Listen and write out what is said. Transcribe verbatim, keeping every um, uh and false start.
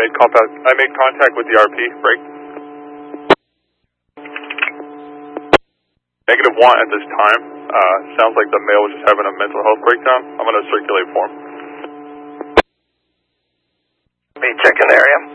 made contact. I made contact with the R P. Break. Negative one at this time. Uh, sounds like the male was just having a mental health breakdown. I'm going to circulate for him. Be checking the area.